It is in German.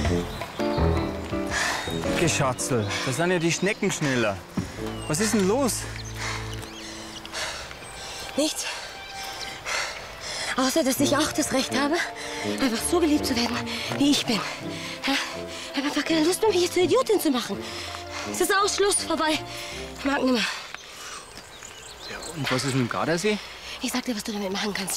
Geschatzel, da sind ja die Schnecken schneller. Was ist denn los? Nichts. Außer, dass ich auch das Recht habe, einfach so geliebt zu werden, wie ich bin. Ja? Ich habe einfach keine Lust mehr, mich jetzt zur Idiotin zu machen. Es ist aus, Schluss, vorbei. Ich mag nicht mehr. Ja, und was ist mit dem Gardasee? Ich sag dir, was du damit machen kannst.